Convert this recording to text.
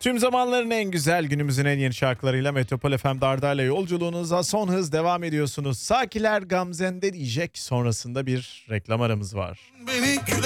Tüm zamanların en güzel, günümüzün en yeni şarkılarıyla Metropol FM'de Arda'yla yolculuğunuza son hız devam ediyorsunuz. Sakiler Gamzende diyecek, sonrasında bir reklam aramız var.